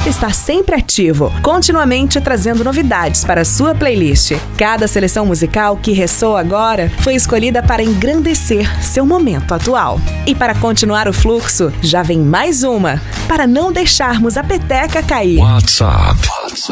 está sempre ativo, continuamente trazendo novidades para a sua playlist. Cada seleção musical que ressoa agora foi escolhida para engrandecer seu momento atual. E para continuar o fluxo, já vem mais uma, para não deixarmos a peteca cair. WhatsApp